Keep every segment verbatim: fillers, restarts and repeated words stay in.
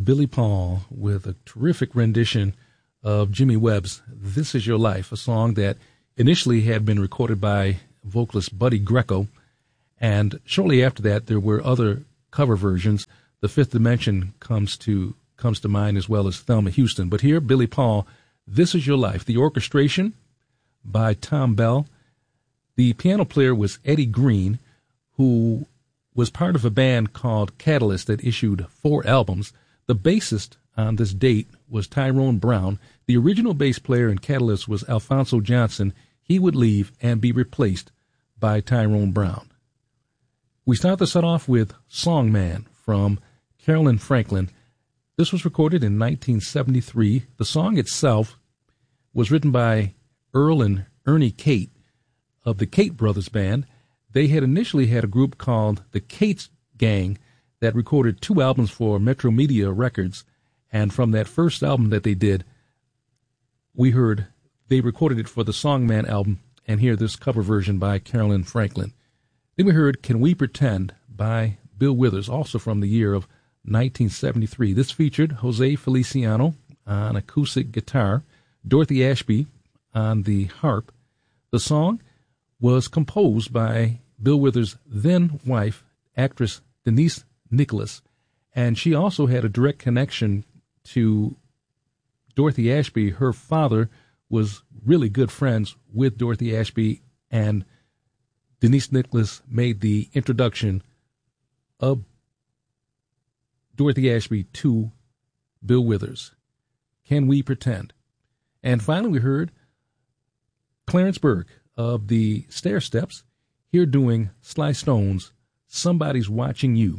Billy Paul with a terrific rendition of Jimmy Webb's This Is Your Life, a song that initially had been recorded by vocalist Buddy Greco, and shortly after that there were other cover versions. The Fifth Dimension comes to comes to mind, as well as Thelma Houston. But here, Billy Paul, This Is Your Life. The orchestration by Tom Bell. The piano player was Eddie Green, who was part of a band called Catalyst that issued four albums. The bassist on this date was Tyrone Brown. The original bass player in Catalyst was Alphonso Johnson. He would leave and be replaced by Tyrone Brown. We start the set off with Songman from Carolyn Franklin. This was recorded in nineteen seventy-three. The song itself was written by Earl and Ernie Cate of the Cate Brothers Band. They had initially had a group called the Cates Gang that recorded two albums for Metro Media Records, and from that first album that they did, we heard they recorded it for the Songman album, and here this cover version by Carolyn Franklin. Then we heard Can We Pretend by Bill Withers, also from the year of nineteen seventy-three. This featured Jose Feliciano on acoustic guitar, Dorothy Ashby on the harp. The song was composed by Bill Withers' then wife, actress Denise Nicholas, and she also had a direct connection to Dorothy Ashby. Her father was really good friends with Dorothy Ashby, and Denise Nicholas made the introduction of Dorothy Ashby to Bill Withers. Can We Pretend? And finally we heard Clarence Burke of the Stair Steps, here doing Sly Stone's Somebody's Watching You.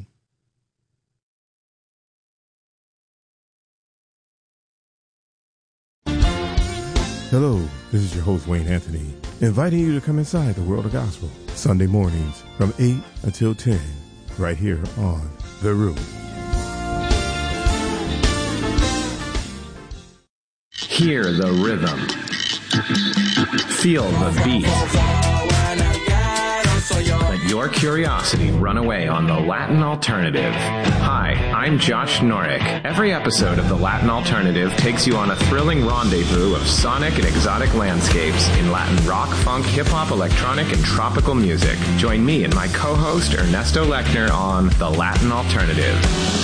Hello, this is your host Wayne Anthony, inviting you to come inside the world of gospel, Sunday mornings from eight until ten, right here on The Root. Hear the rhythm. Feel the beat. Let your curiosity run away on the Latin Alternative. Hi, I'm Josh Norick. Every episode of the Latin Alternative takes you on a thrilling rendezvous of sonic and exotic landscapes in Latin rock, funk, hip-hop, electronic, and tropical music. Join me and my co-host Ernesto Lechner on the Latin Alternative.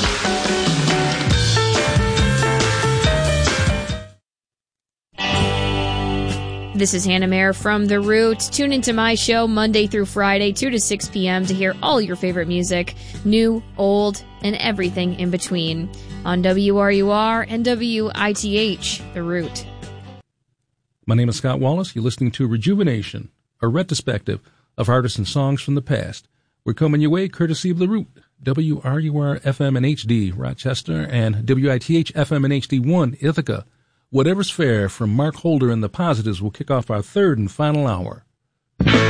This is Hannah Mayer from The Root. Tune into my show Monday through Friday, two to six p.m. to hear all your favorite music, new, old, and everything in between on W R U R and W I T H, The Root. My name is Scott Wallace. You're listening to Rejuvenation, a retrospective of artists and songs from the past. We're coming your way courtesy of The Root, W R U R F M and H D, Rochester, and W I T H F M and H D one, Ithaca. Whatever's fair from Mark Holder and the Positives will kick off our third and final hour.